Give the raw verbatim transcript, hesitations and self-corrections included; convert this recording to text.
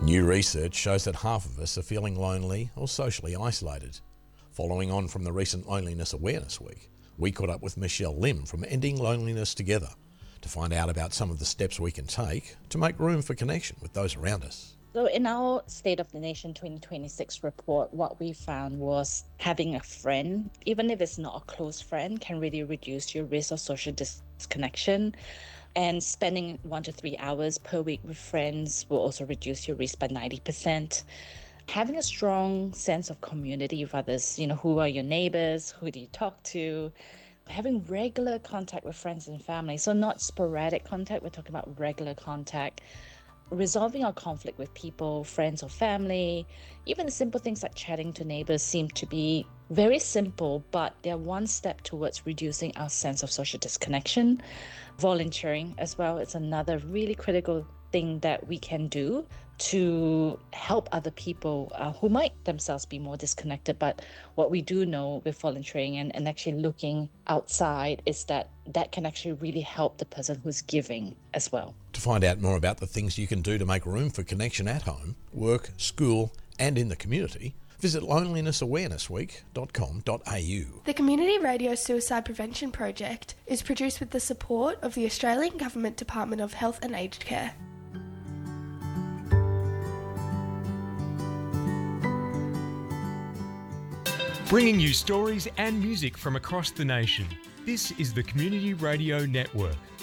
New research shows that half of us are feeling lonely or socially isolated. Following on from the recent Loneliness Awareness Week, we caught up with Michelle Lim from Ending Loneliness Together to find out about some of the steps we can take to make room for connection with those around us. So in our State of the Nation twenty twenty-six report, what we found was having a friend, even if it's not a close friend, can really reduce your risk of social disconnection. And spending one to three hours per week with friends will also reduce your risk by ninety percent. Having a strong sense of community with others, you know, who are your neighbors, who do you talk to? Having regular contact with friends and family, so not sporadic contact, we're talking about regular contact. Resolving our conflict with people, friends or family, even the simple things like chatting to neighbors seem to be very simple, but they're one step towards reducing our sense of social disconnection. Volunteering as well is another really critical thing that we can do to help other people uh, who might themselves be more disconnected. But what we do know with volunteering and, and actually looking outside is that that can actually really help the person who's giving as well. To find out more about the things you can do to make room for connection at home, work, school and in the community, visit loneliness awareness week dot com dot a u. The Community Radio Suicide Prevention Project is produced with the support of the Australian Government Department of Health and Aged Care. Bringing you stories and music from across the nation. This is the Community Radio Network.